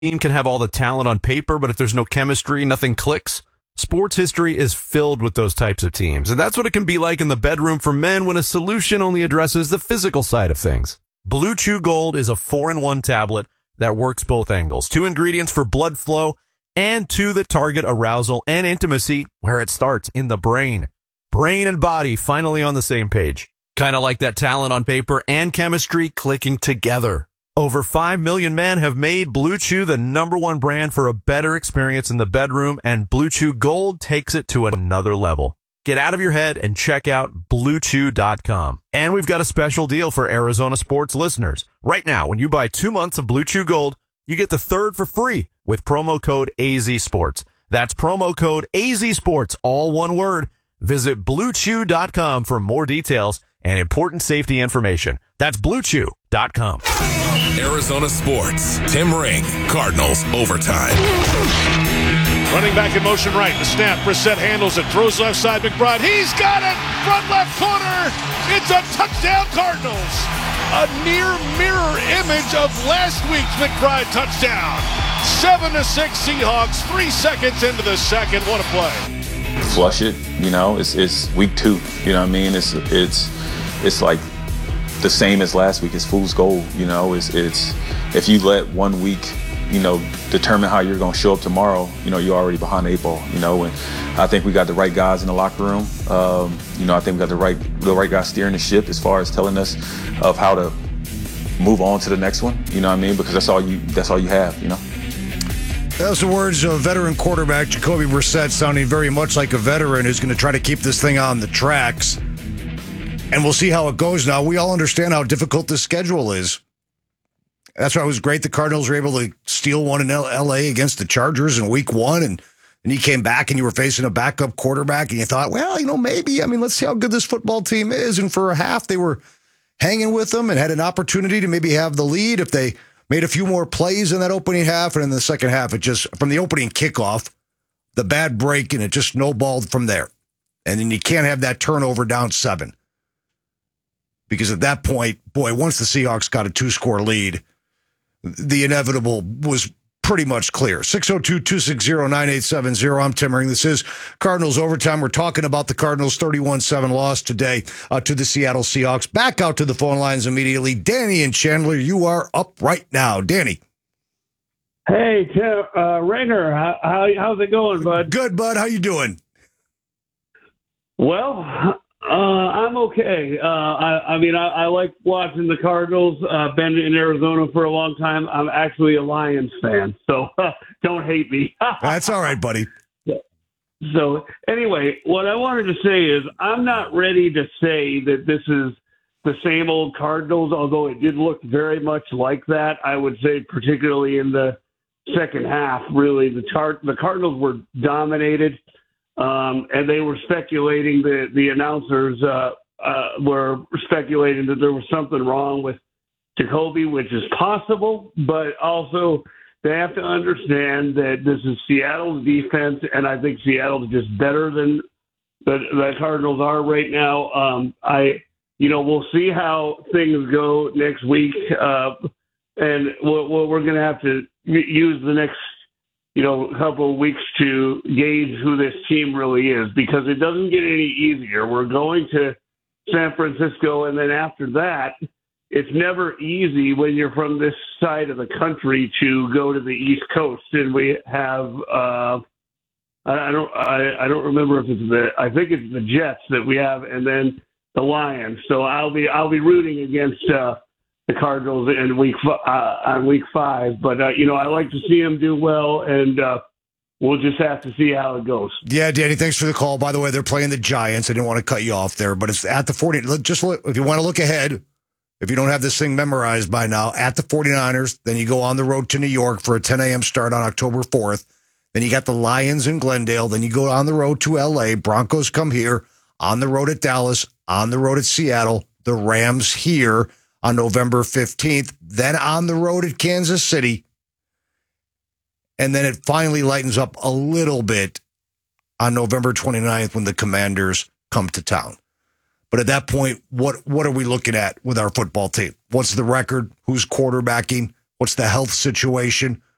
team can have all the talent on paper, but if there's no chemistry, nothing clicks. Sports history is filled with those types of teams, and that's what it can be like in the bedroom for men when a solution only addresses the physical side of things. Blue Chew Gold is a 4-in-1 tablet that works both angles. 2 ingredients for blood flow and 2 that target arousal and intimacy where it starts, in the brain. Brain and body finally on the same page. Kind of like that talent on paper and chemistry clicking together. Over 5 million men have made Blue Chew the #1 brand for a better experience in the bedroom, and Blue Chew Gold takes it to another level. Get out of your head and check out BlueChew.com. And we've got a special deal for Arizona sports listeners. Right now, when you buy 2 months of Blue Chew Gold, you get the 3rd for free with promo code AZSports. That's promo code AZSports, all one word. Visit BlueChew.com for more details and important safety information. That's BlueChew.com. Arizona Sports. Tim Ring, Cardinals overtime. Running back in motion right. The snap. Brissett handles it. Throws left side. McBride. He's got it. Front left corner. It's a touchdown Cardinals. A near mirror image of last week's McBride touchdown. 7-6 Seahawks. 3 seconds into the second. What a play. Flush it. It's week 2. You know what I mean? It's like the same as last week. It's fool's gold. It's if you let 1 week, determine how you're going to show up tomorrow, you're already behind the 8 ball, and I think we got the right guys in the locker room. I think we got the right guys steering the ship as far as telling us of how to move on to the next one, because that's all you have. Those are the words of veteran quarterback Jacoby Brissett, sounding very much like a veteran who's going to try to keep this thing on the tracks. And we'll see how it goes now. We all understand how difficult this schedule is. That's why it was great the Cardinals were able to steal one in L.A. against the Chargers in week 1. And he came back and you were facing a backup quarterback and you thought, well, maybe. Let's see how good this football team is. And for a half, they were hanging with them and had an opportunity to maybe have the lead if they made a few more plays in that opening half. And in the second half, it just, from the opening kickoff, the bad break, and it just snowballed from there. And then you can't have that turnover down 7. Because at that point, boy, once the Seahawks got a 2-score lead, the inevitable was pretty much clear. 602-260-9870. I'm Tim Ring. This is Cardinals Overtime. We're talking about the Cardinals' 31-7 loss today to the Seattle Seahawks. Back out to the phone lines immediately. Danny and Chandler, you are up right now. Danny. Hey, Tim, Ringer, how's it going, bud? Good, bud. How you doing? Well, I'm okay. I like watching the Cardinals. Been in Arizona for a long time. I'm actually a Lions fan, so don't hate me. That's all right, buddy. So anyway, what I wanted to say is I'm not ready to say that this is the same old Cardinals, although it did look very much like that. I would say particularly in the second half, really, the Cardinals were dominated. And they were speculating, the announcers were speculating that there was something wrong with Jacoby, which is possible, but also they have to understand that this is Seattle's defense, and I think Seattle's just better than the Cardinals are right now. We'll see how things go next week, and we're going to have to use the next couple of weeks to gauge who this team really is, because it doesn't get any easier. We're going to San Francisco, and then after that, it's never easy when you're from this side of the country to go to the East Coast. And we have I don't remember if it's I think it's the Jets that we have, and then the Lions. So I'll be rooting against the Cardinals in on week 5, but I like to see them do well, and we'll just have to see how it goes. Yeah, Danny, thanks for the call. By the way, they're playing the Giants. I didn't want to cut you off there, but it's at the 40. Just look, if you want to look ahead, if you don't have this thing memorized by now, at the 49ers, then you go on the road to New York for a 10 a.m. start on October 4th. Then you got the Lions in Glendale. Then you go on the road to L.A. Broncos come here, on the road at Dallas, on the road at Seattle, the Rams here on November 15th, then on the road at Kansas City. And then it finally lightens up a little bit on November 29th when the Commanders come to town. But at that point, what are we looking at with our football team? What's the record? Who's quarterbacking? What's the health situation?